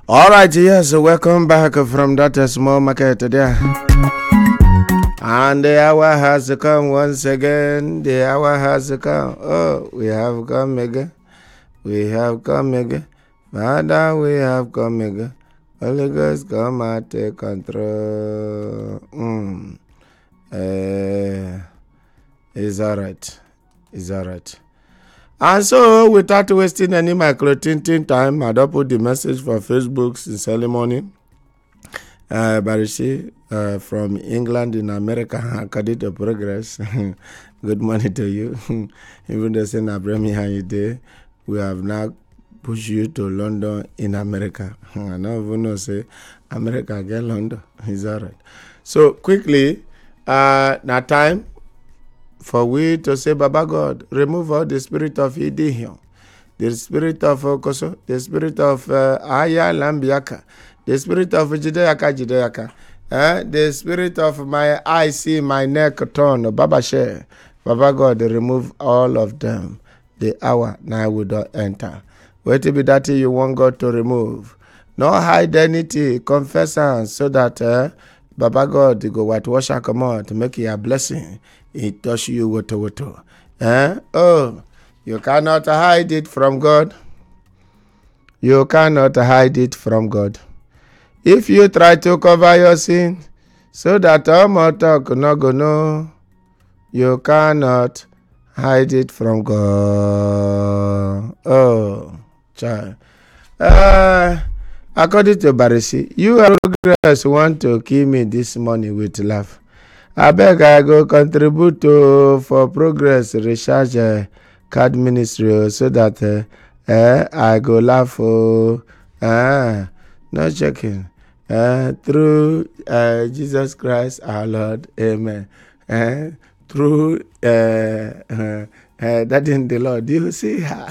All right, yes, welcome back from that small market there. And the hour has come once again. The hour has come. Oh, we have come again. We have come again. Father, we have come again. Holy Ghost, come and take control. It's all right. It's all right. And so, without wasting any micro-tinting time, I don't put the message for Facebook sincerely morning. Barishi from England in America, according to progress. Good morning to you. Even though saying Abraham you day, we have now pushed you to London in America. I don't even know say America get London. It's all right. So quickly, now time for we to say, Baba God, remove all the spirit of Idihion, the spirit of Okoso, the spirit of Aya Lambiaka, the spirit of Jideyaka, the spirit of my eye see, my neck turn, Baba Share. Baba God, remove all of them. The hour now will not enter. Wait to be that you want God to remove. No hide anything, confess so that Baba God go whitewash and come out to make you a blessing. It touch you water. Oh, you cannot hide it from God. You cannot hide it from God. If you try to cover your sin so that all more talk no go no, you cannot hide it from God. Oh, child. According to Barisi, you and progress want to kill me this morning with love. I beg I go contribute for progress recharge card ministry so that I go laugh no checking through Jesus Christ our Lord, amen. Through that in the Lord, you see her.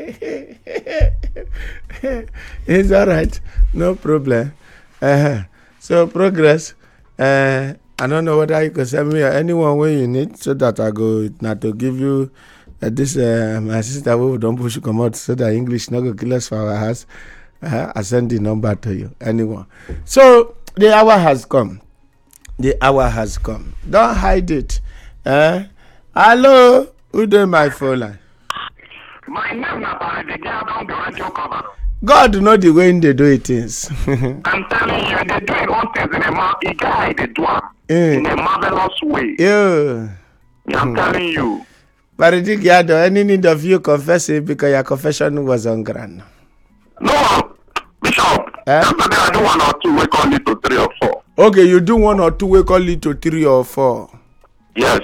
It's all right, no problem. So progress. I don't know whether you can send me anyone when you need so that I go now to give you this my sister who don't push you come out so that English not go kill us for our house. I send the number to you. Anyone. So the hour has come. The hour has come. Don't hide it. Hello, who do my phone line? My name is Radio Cover. God know the way they do it is. I'm telling you, they do it all things in a guy they do in a marvelous way. Yeah. I'm telling you. But any need of you confessing because your confession was on ground. No, Bishop. Yesterday I do 1 or 2, we call it to 3 or 4. Okay, you do 1 or 2, we call it to 3 or 4. Yes.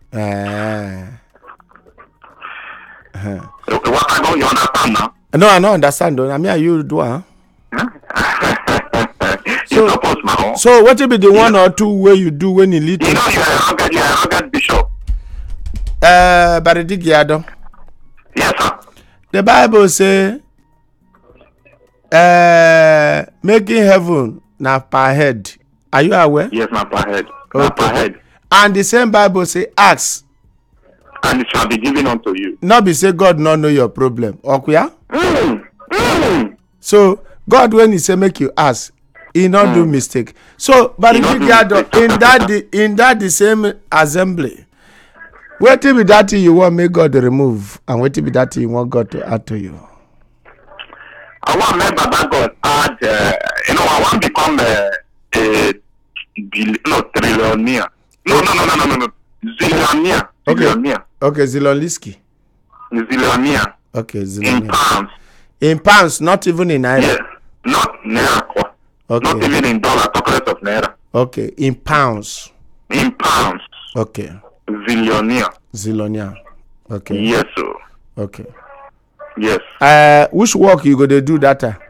What I don't you understand now? No, I don't understand. I mean, you do, huh? So what will be the 1 or 2 way you do when you lead? You know, you're a rugged bishop. Baradigiado. Yes, sir. The Bible say, making heaven now per head. Are you aware? Yes, not per head. Okay. Not per head. And the same Bible say, ask. And it shall be given unto you. Not be say God not know your problem. Okay? So God when he say make you ask, he not do mistake. So but in that the same assembly, what be that you want make God remove, and what be that you want God to add to you? I want make Baba God add. I want to become trillionaire. No. Zillionaire. Okay, Zilonliski. Zillionaire. Okay, Zillionaire. In pounds. In pounds, not even in naira. Yes, not naira. Okay. Not even in dollar. Talk less of naira. Okay, in pounds. In pounds. Okay. Zillionaire. Okay. Yes, sir. Okay. Yes. Which work you gonna do that? Well,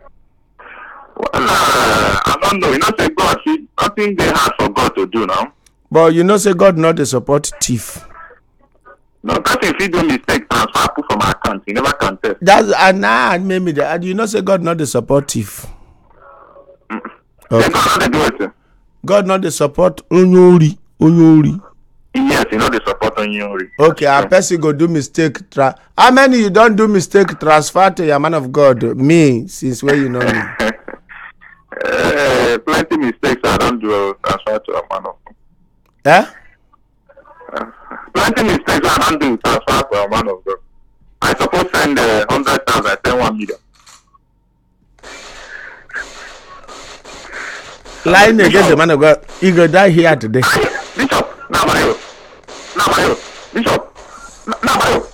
I don't know. You know, say God, see, nothing they have for God to do now. But you know, say God not the support thief. No, that if you do mistake, transfer put from my account. You never can test. That's maybe that. You know, say God not the support thief. Okay. God not do it. God not the support onyori. Yes, you know the support on you. Okay, a person go do mistake. How many you don't do mistake transfer to your man of God? Me, since where you know me. plenty mistakes I don't do transfer to a man of God. Eh? Plenty mistakes I don't do transfer to a man of God. I suppose send 100,000, I send 1 million. Lying against the man of God, he go die here today. Bishop, Namayo. Bishop, Namayo.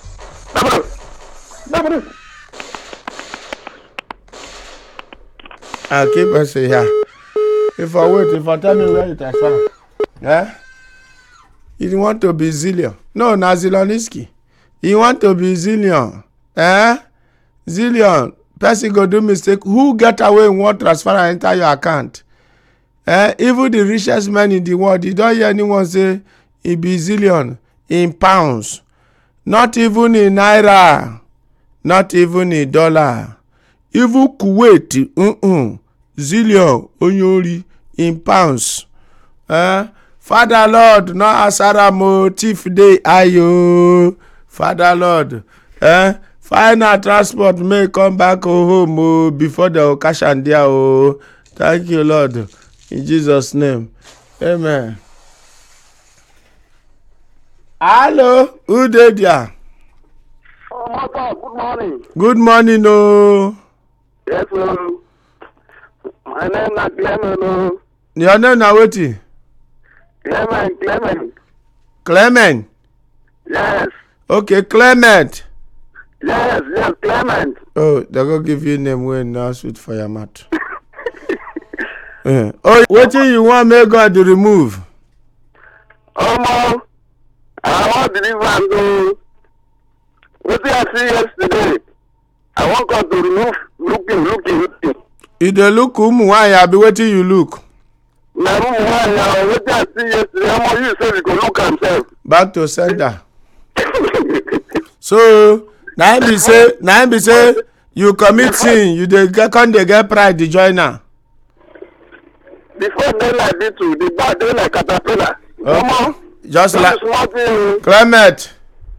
I'll keep us here. If I tell me where it is from. Eh? You want to be Zillion? No, not Ziloniski. You want to be Zillion? Eh? Zillion. Person go do mistake. Who get away and want transfer and enter your account? Even the richest man in the world, you don't hear anyone say he be Zillion in pounds. Not even in naira. Not even in dollar. Even Kuwait, Zillion Onyori in pounds. Father Lord, no asaramo thief day ayo. Father Lord, final transport may come back home before the occasion there. Thank you, Lord. In Jesus' name. Amen. Hello, who did there? Oh, Master, good morning. Good morning, no. Yes, sir. My name is Clement. Your name na wetin? Clement. Clement. Yes. Okay, Clement. Yes, Clement. Oh, they go give you name wey no sweet for your mouth. Oh, wetin you want make God remove? I want deliverance to wetin I see yesterday. I want God to remove looking. You dey look why abi wetin you look? Na wetin I see yesterday, how you say he go look himself. Back to sender. So, na him be say you commit sin, you dey get pride to join am. Before they like this too, the bad they like caterpillar. Just like Clement.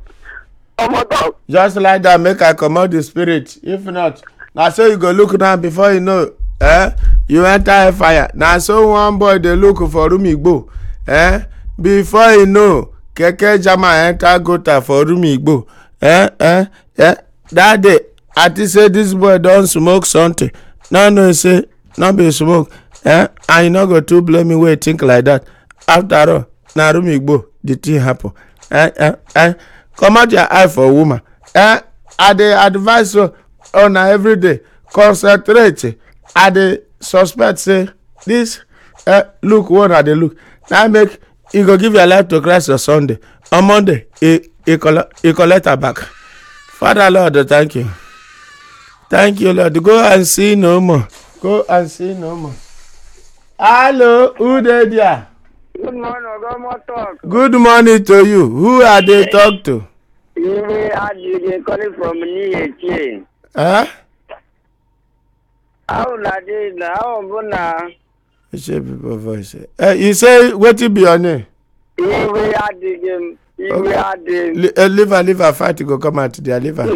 Just like that, make I comot the spirit. If not, na so you go look now before you know. You enter fire. Now so one boy they look for room Igbo. Before you know, Keke Jama enter gota for room Igbo. That day, I just say this boy don't smoke something. No, say not be smoke. And you not go to blame me way think like that. After all, na room Igbo, the thing happen. Come out your eye for woman. I dey advise you on every day. Concentrate. I dey suspect say this look what I dey look. Now make you go give your life to Christ on Sunday. On Monday, he collect her back. Father Lord, thank you. Thank you, Lord. Go and see no more. Go and see no more. Hello, who dey there? Good morning, Ogomo. Good morning to you. Who are they talk to? You calling from Nigeria. How na dey na? How bona? You say people voice. You say wetin be your name? Liver fight go come out there. Liver.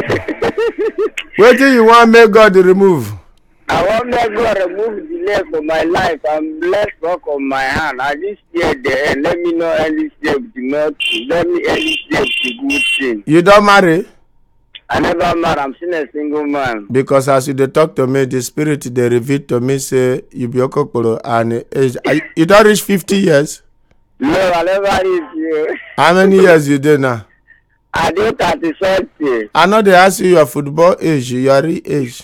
Wetin you want make God remove? I want make God remove delay for my life and bless work on my hand. I just hear there. Let me know any step to not. Let me any step to good thing. You don't marry? I never married. I'm still a single man. Because as you talk to me, the spirit they reveal to me say you be okokoro and age. You don't reach 50 years? No, I never reach you. How many years you do now? I do 30. I know they ask you your football age, your real age.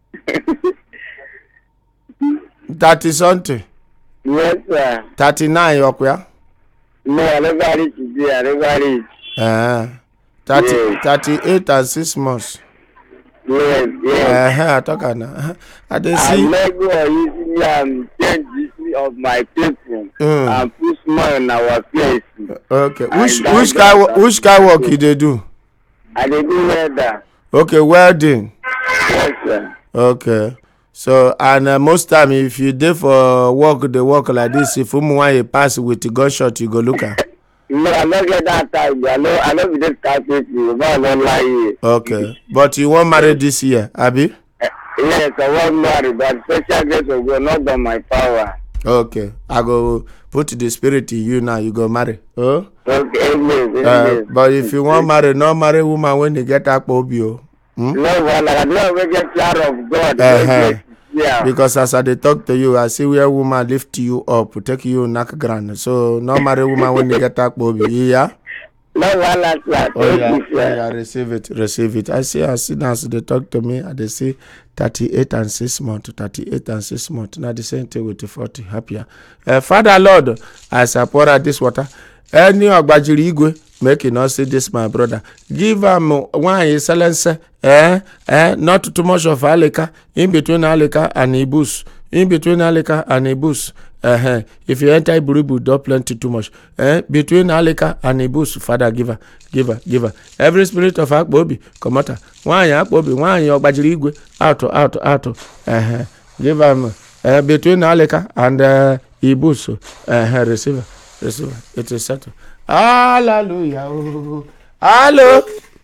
30 something. Yes, sir. 39, Yokwia? No, I never reach today. I never reach. 38 and 6 months. Yes. I talk now. I dey see. I'm not going to use change history of my people and put smile on our face. Okay. Which kind work you dey do? I dey do welder. Okay, welding. Yes, sir. Okay. So and most time if you dey for work, dey work like this. If you want a pass with the gunshot, you go look at. No, I don't get that time. I know we just can't people. But I don't lie. Okay, but you won't marry this year, Abi? Yes, I was married, but special grace of God, not by my power. Okay, I go put the spirit in you now. You go marry. Oh. Okay, amen. But if you want marry, not marry woman when you get up, Obio. No, no, we get child of God. Yeah. Because as I talk to you, I see where woman lift you up, take you knock ground. So no marry woman when you get up, Obio. Yeah. No, yeah, receive it. I see now as they talk to me, and they say 38 and 6 months, 38 and 6 months. Now the same thing with the 40 happier. Father Lord, as I pour out this water, any ogbajiri igwe, make you not see this, my brother. Give him one excellence, not too much of alika, in between alika and ibus. In between alika and ibus. If you enter Iburibu, don't plenty too much. Between alika and ibus, Father, give her. Every spirit of Akbobi, come out. One Akbobi, one your bajirigwe, out. Give him between alika and ibus, receiver. It is settled. Hallelujah. Hello.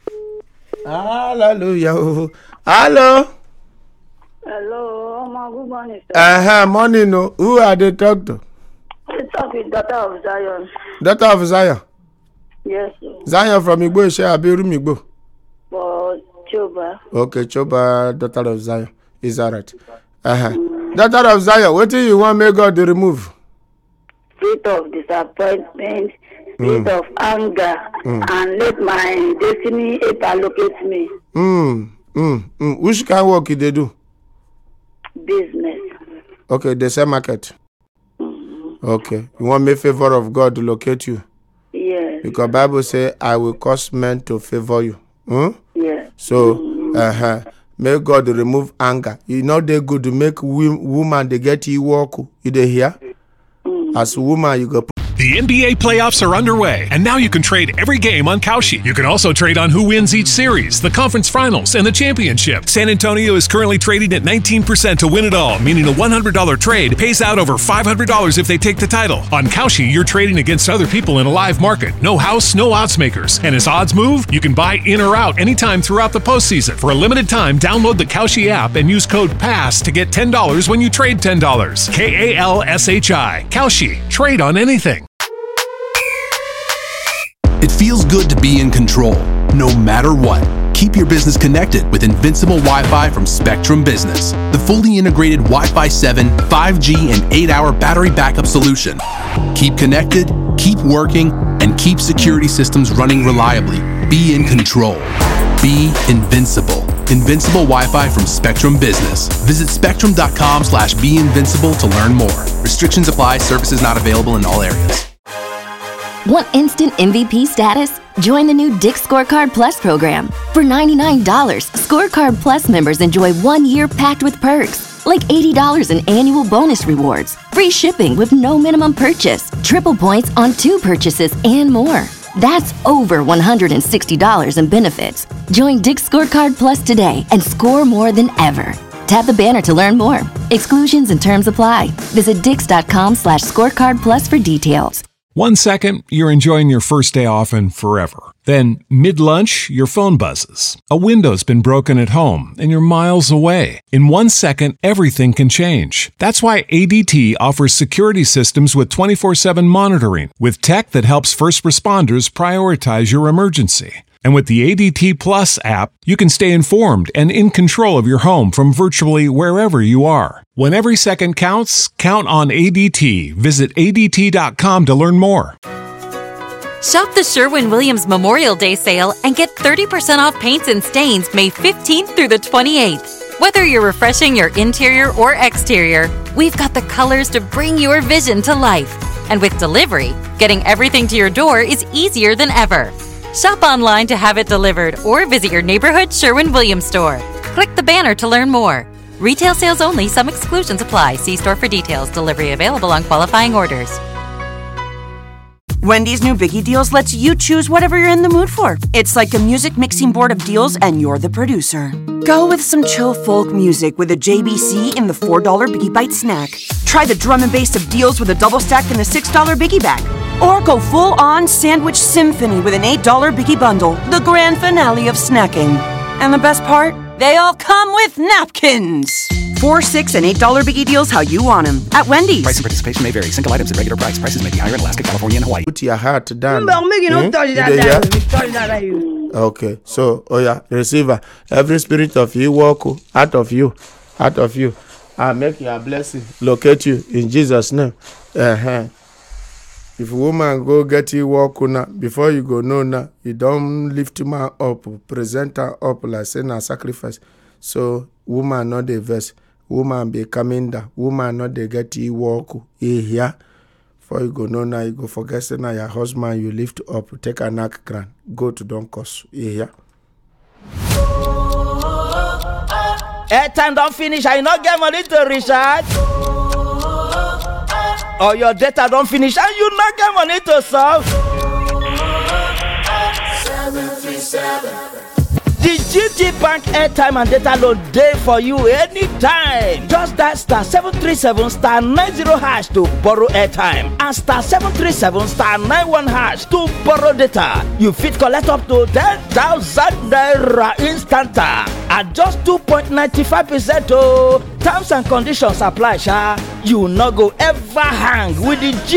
Hallelujah. Hello. Hello, good morning, sir. Morning. No. Who are they talk to? I talk with daughter of Zion. Daughter of Zion? Yes, sir. Zion from Igbo, she Abiru Igbo. For Choba. Okay, Choba, daughter of Zion. Is that right? Daughter of Zion, what do you want me God to remove? Spirit of disappointment, spirit of anger, and let my destiny allocate me. Which kind of work they do? Business. Okay, the same market. Okay, you want me favor of God to locate you? Yes. Because Bible say, I will cause men to favor you. Yes. So, may God remove anger. You know they good to make woman they get you walk. You dey hear? As a woman, you go. The NBA playoffs are underway, and now you can trade every game on Kalshi. You can also trade on who wins each series, the conference finals, and the championship. San Antonio is currently trading at 19% to win it all, meaning a $100 trade pays out over $500 if they take the title. On Kalshi, you're trading against other people in a live market. No house, no odds makers. And as odds move, you can buy in or out anytime throughout the postseason. For a limited time, download the Kalshi app and use code PASS to get $10 when you trade $10. KALSHI. Kalshi. Trade on anything. It feels good to be in control, no matter what. Keep your business connected with Invincible Wi-Fi from Spectrum Business, the fully integrated Wi-Fi 7, 5G, and 8-hour battery backup solution. Keep connected, keep working, and keep security systems running reliably. Be in control. Be invincible. Invincible Wi-Fi from Spectrum Business. Visit spectrum.com/beinvincible to learn more. Restrictions apply. Services not available in all areas. Want instant MVP status? Join the new Dick's Scorecard Plus program. For $99, Scorecard Plus members enjoy 1 year packed with perks, like $80 in annual bonus rewards, free shipping with no minimum purchase, triple points on 2 purchases, and more. That's over $160 in benefits. Join Dick's Scorecard Plus today and score more than ever. Tap the banner to learn more. Exclusions and terms apply. Visit dix.com/scorecard plus for details. 1 second, you're enjoying your first day off and forever. Then, mid-lunch, your phone buzzes. A window's been broken at home and you're miles away. In 1 second, everything can change. That's why ADT offers security systems with 24/7 monitoring, with tech that helps first responders prioritize your emergency. And with the ADT Plus app, you can stay informed and in control of your home from virtually wherever you are. When every second counts, count on ADT. Visit ADT.com to learn more. Shop the Sherwin-Williams Memorial Day sale and get 30% off paints and stains May 15th through the 28th. Whether you're refreshing your interior or exterior, we've got the colors to bring your vision to life. And with delivery, getting everything to your door is easier than ever. Shop online to have it delivered or visit your neighborhood Sherwin-Williams store. Click the banner to learn more. Retail sales only. Some exclusions apply. See store for details. Delivery available on qualifying orders. Wendy's new Biggie Deals lets you choose whatever you're in the mood for. It's like a music mixing board of deals and you're the producer. Go with some chill folk music with a JBC in the $4 Biggie Bite snack. Try the drum and bass of deals with a double stack in the $6 Biggie Bag. Or go full-on sandwich symphony with an $8 Biggie Bundle, the grand finale of snacking. And the best part? They all come with napkins. $4, $6, and $8 biggie deals how you want them. At Wendy's. Price and participation may vary. Single items at regular price. Prices may be higher in Alaska, California, and Hawaii. Put your heart down. Don't touch that. Okay, so, receiver. Every spirit of you walk out of you. I make your blessing locate you in Jesus' name. If a woman go get you walk now, before you go know now, you don't lift man up, present her up like saying a sacrifice. So woman not the verse, woman be coming down, woman not they get you walk here. Before you go know now, you go forget saying your husband you lift up, take a knock grand, go to Don Cos here. Airtime don't finish, I not get money to recharge. Or your data don't finish and you not get money to solve. 737. The GT Bank airtime and data load day for you anytime. Just dial star 737 star 90 hash to borrow airtime and star 737 star 91 hash to borrow data. You fit collect up to 10,000 naira instant at just 2.95%. Oh, terms and conditions apply, sha. You no go ever hang with the